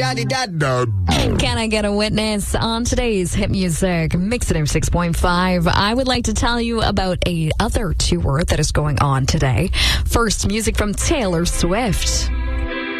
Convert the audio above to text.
Can I get a witness on today's hit music Mix It 6.5? I would like to tell you about a other tour that is going on today. First, music from Taylor Swift.